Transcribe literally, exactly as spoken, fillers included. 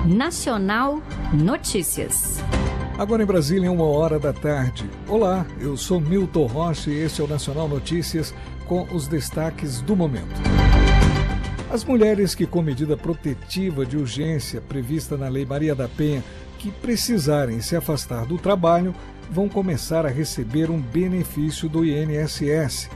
Nacional Notícias. Agora em Brasília, uma hora da tarde. Olá, eu sou Milton Rocha e este é o Nacional Notícias com os destaques do momento. As mulheres que, com medida protetiva de urgência prevista na Lei Maria da Penha, que precisarem se afastar do trabalho, vão começar a receber um benefício do I N S S.